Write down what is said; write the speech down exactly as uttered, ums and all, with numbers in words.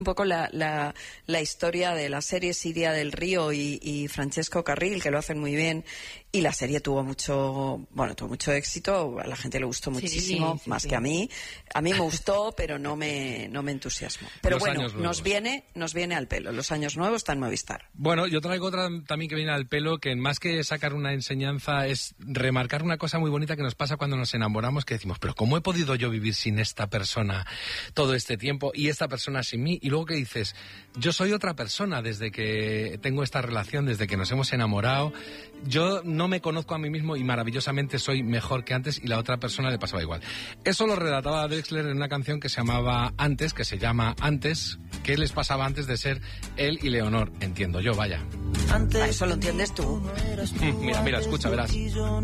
un poco la, la, la historia de la serie Siria del Río y, y Francesco Carril, que lo hacen muy bien, y la serie tuvo mucho, bueno, tuvo mucho éxito, a la gente le gustó muchísimo, sí, sí, más sí. que a mí. A mí me gustó, pero no me, no me entusiasmó. Pero los bueno, nos viene, nos viene al pelo. Los años nuevos están en Movistar. Bueno, yo traigo otra también que viene al pelo, que más que sacar una enseñanza es remarcar una cosa muy bonita que nos pasa cuando nos enamoramos, que decimos, pero ¿cómo he podido yo vivir sin esta persona todo este tiempo y esta persona sin mí? Y luego que dices, yo soy otra persona desde que tengo esta relación, desde que nos hemos enamorado. Yo no me conozco a mí mismo y maravillosamente soy mejor que antes, y la otra persona le pasaba igual. Eso lo relataba Drexler en una canción que se llamaba Antes, que se llama Antes. ¿Qué les pasaba antes de ser él y Leonor? Entiendo yo, vaya. Antes, eso lo entiendes tú. Mira, mira, escucha, verás.